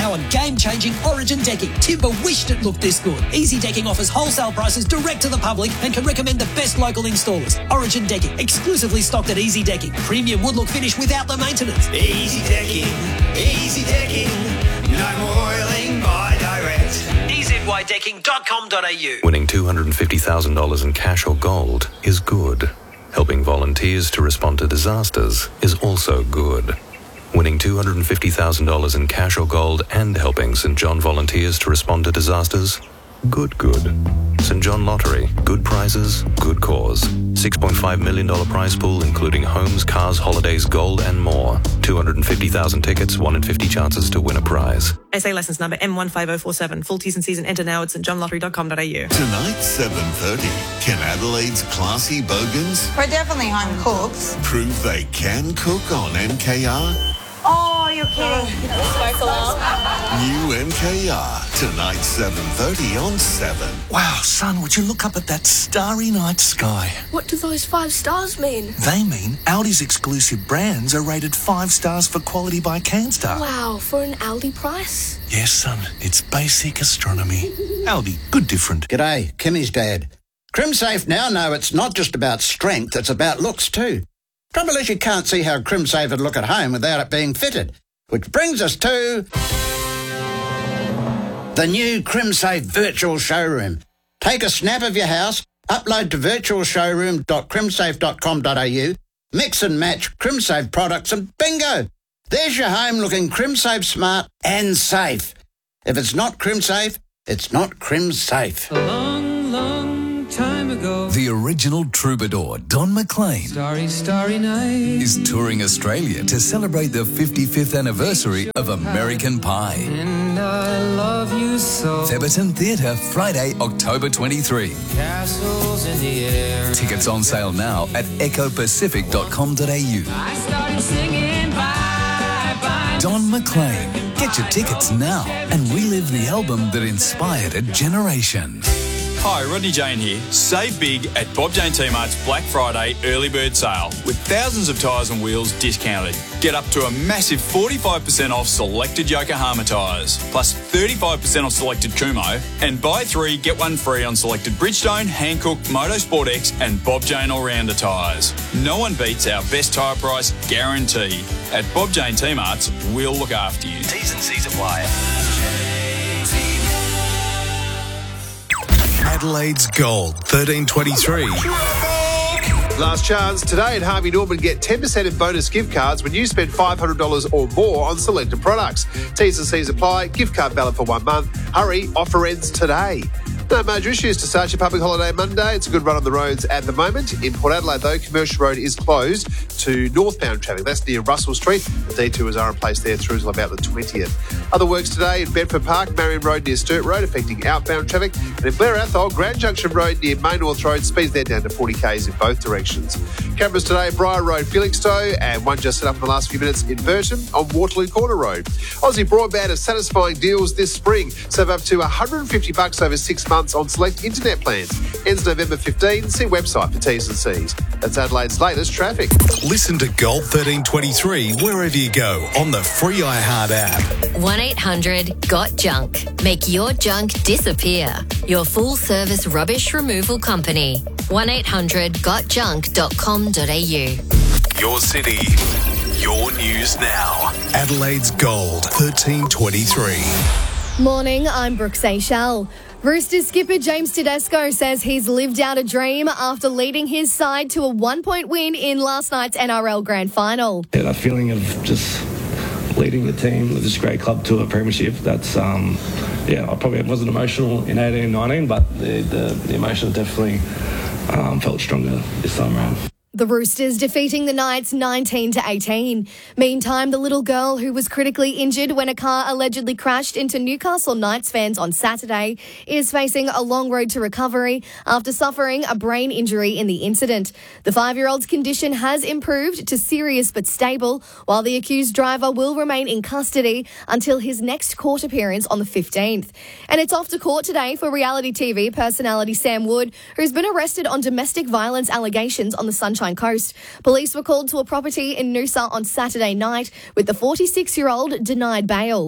now on game-changing Origin decking. Timber wished it looked this good. Easy Decking offers wholesale prices direct to the public and can recommend the best local installers. Origin Decking, exclusively stocked at Easy Decking. Premium wood-look finish without the maintenance. Easy Decking, no more oiling by direct. EZYDecking.com.au. Winning $250,000 in cash or gold is good. Helping volunteers to respond to disasters is also good. Winning $250,000 in cash or gold and helping St John volunteers to respond to disasters? Good. St John Lottery. Good prizes, good cause. $6.5 million prize pool including homes, cars, holidays, gold and more. 250,000 tickets, 1 in 50 chances to win a prize. SA licence number M15047. Full T's and C's and enter now at stjohnlottery.com.au. Tonight, 7:30. Can Adelaide's classy bogans We're definitely home cooks. prove they can cook on MKR? Oh, you're kidding. New MKR. Tonight, 7:30 on 7. Wow, son, would you look up at that starry night sky? What do those 5 stars mean? They mean Aldi's exclusive brands are rated 5 stars for quality by Canstar. Wow, for an Aldi price? Yes, son, it's basic astronomy. Aldi, good different. G'day, Kimmy's dad. CrimSafe now know it's not just about strength, it's about looks too. Trouble is you can't see how CrimSafe would look at home without it being fitted. Which brings us to the new CrimSafe Virtual Showroom. Take a snap of your house, upload to virtualshowroom.crimsafe.com.au, mix and match CrimSafe products and bingo! There's your home looking CrimSafe smart and safe. If it's not CrimSafe, it's not CrimSafe. Time ago. The original troubadour, Don McLean, Starry night. is touring Australia to celebrate the 55th anniversary of American Pie. And I love you so. Theberton Theatre, Friday, October 23. Castles in the air. Tickets on sale now at ecopacific.com.au. I started singing bye. Don McLean. Get your tickets now and relive the album that inspired a generation. Hi, Rodney Jane here. Save big at Bob Jane T-Mart's Black Friday early bird sale with thousands of tyres and wheels discounted. Get up to a massive 45% off selected Yokohama tyres, plus 35% off selected Kumho, and buy 3, get 1 free on selected Bridgestone, Hankook, Motorsport X and Bob Jane All-Rounder tyres. No one beats our best tyre price guarantee. At Bob Jane T-Mart's, we'll look after you. T's and C's apply. Adelaide's Gold, 1323. Last chance today at Harvey Norman. Get 10% in bonus gift cards when you spend $500 or more on selected products. T's and C's apply. Gift card valid for 1 month. Hurry, offer ends today. No major issues to start your public holiday Monday. It's a good run on the roads at the moment. In Port Adelaide, though, Commercial Road is closed to northbound traffic. That's near Russell Street. The detours are in place there through until about the 20th. Other works today in Bedford Park, Marion Road near Sturt Road, affecting outbound traffic. And in Blair Athol, Grand Junction Road near Main North Road, speeds there down to 40 k's in both directions. Cameras today, Briar Road, Felixstowe, and one just set up in the last few minutes in Burton on Waterloo Corner Road. Aussie Broadband has satisfying deals this spring. Save up to $150 over 6 months on select internet plans. Ends November 15. See website for T's and C's. That's Adelaide's latest traffic. Listen to Gold 1323 wherever you go on the free iHeart app. 1-800-GOT-JUNK. Make your junk disappear. Your full-service rubbish removal company. 1-800-GOTJUNK.com.au. Your city, your news now. Adelaide's Gold, 1323. Morning, I'm Brooke Seychelles. Roosters skipper James Tedesco says he's lived out a dream after leading his side to a 1-point win in last night's NRL Grand Final. Yeah, that feeling of just leading the team of this great club to a premiership, that's, I probably wasn't emotional in 18 and 19, but the emotion definitely felt stronger this time around. The Roosters defeating the Knights 19-18. Meantime, the little girl who was critically injured when a car allegedly crashed into Newcastle Knights fans on Saturday is facing a long road to recovery after suffering a brain injury in the incident. The 5-year-old's condition has improved to serious but stable, while the accused driver will remain in custody until his next court appearance on the 15th. And it's off to court today for reality TV personality Sam Wood, who's been arrested on domestic violence allegations on the Sunshine Coast. Police were called to a property in Noosa on Saturday night, with the 46-year-old denied bail.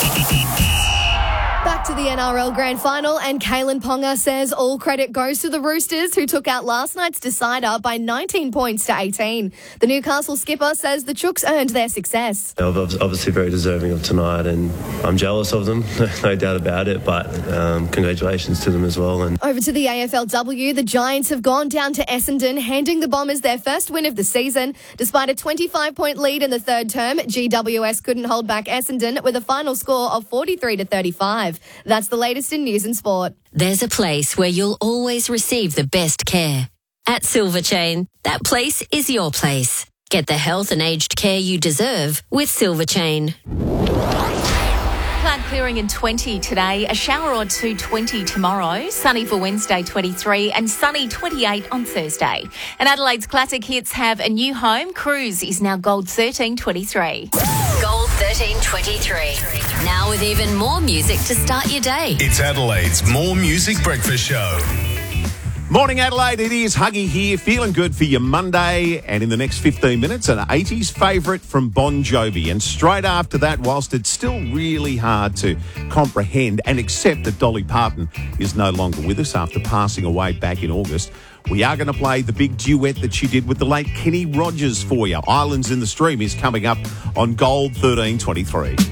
Back to the NRL Grand Final, and Kalen Ponga says all credit goes to the Roosters, who took out last night's decider by 19 points to 18. The Newcastle skipper says the Chooks earned their success. They're obviously very deserving of tonight, and I'm jealous of them, no doubt about it, but congratulations to them as well. And over to the AFLW, the Giants have gone down to Essendon, handing the Bombers their first win of the season. Despite a 25-point lead in the third term, GWS couldn't hold back Essendon with a final score of 43-35. That's the latest in news and sport. There's a place where you'll always receive the best care. At Silver Chain, that place is your place. Get the health and aged care you deserve with Silver Chain. Cloud clearing in 20 today, a shower or two 20 tomorrow, sunny for Wednesday 23 and sunny 28 on Thursday. And Adelaide's classic hits have a new home. Cruise is now Gold 1323. Gold 1323. Now with even more music to start your day. It's Adelaide's More Music Breakfast Show. Morning, Adelaide. It is Huggy here, feeling good for your Monday. And in the next 15 minutes, an 80s favourite from Bon Jovi. And straight after that, whilst it's still really hard to comprehend and accept that Dolly Parton is no longer with us after passing away back in August, we are going to play the big duet that she did with the late Kenny Rogers for you. Islands in the Stream is coming up on Gold 1323.